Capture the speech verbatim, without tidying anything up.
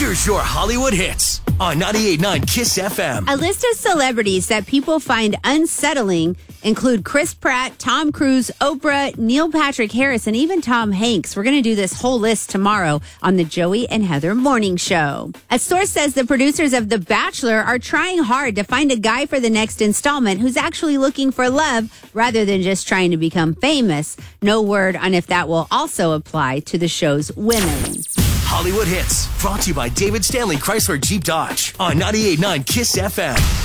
Here's your Hollywood hits on ninety-eight point nine Kiss F M. A list of celebrities that people find unsettling include Chris Pratt, Tom Cruise, Oprah, Neil Patrick Harris, and even Tom Hanks. We're going to do this whole list tomorrow on the Joey and Heather Morning Show. A source says the producers of The Bachelor are trying hard to find a guy for the next installment who's actually looking for love rather than just trying to become famous. No word on if that will also apply to the show's women. Hollywood hits brought to you by David Stanley Chrysler Jeep Dodge on ninety-eight point nine Kiss F M.